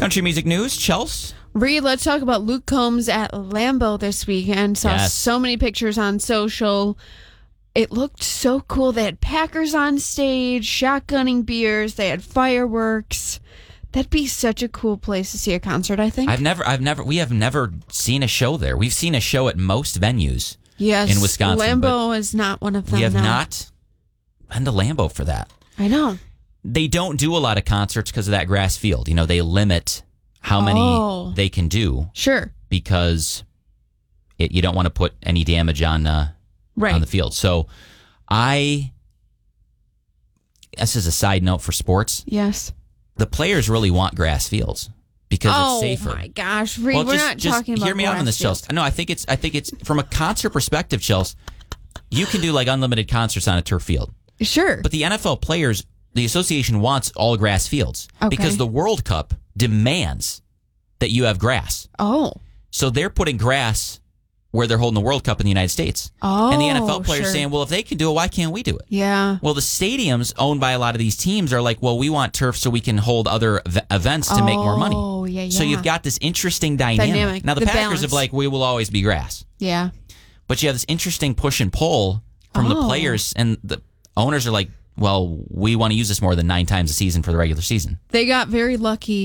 Country music news, Chelsea. Reed, let's talk about Luke Combs at Lambeau this weekend. Saw so many pictures on social. It looked so cool. They had Packers on stage, shotgunning beers. They had fireworks. That'd be such a cool place to see a concert, I think. We have never seen a show there. We've seen a show at most venues. Yes, in Wisconsin. Lambeau is not one of them. We have not been to Lambeau for that. I know. They don't do a lot of concerts because of that grass field. You know, they limit how many they can do. Sure. Because you don't want to put any damage on the field. So this is a side note for sports. Yes. The players really want grass fields because it's safer. Oh my gosh, Reed, we're not talking about hear me out on this, Chelsea. No, I think it's from a concert perspective, Chelsea. You can do like unlimited concerts on a turf field. Sure. But the NFL players, the association wants all grass fields because the World Cup demands that you have grass. Oh. So they're putting grass where they're holding the World Cup in the United States. Oh, and the NFL players saying, well, if they can do it, why can't we do it? Yeah. Well, the stadiums owned by a lot of these teams are like, well, we want turf so we can hold other events to make more money. Oh, yeah. So you've got this interesting dynamic. Now, the Packers balance. have like, we will always be grass. Yeah. But you have this interesting push and pull from the players, and the owners are like, well, we want to use this more than 9 times a season for the regular season. They got very lucky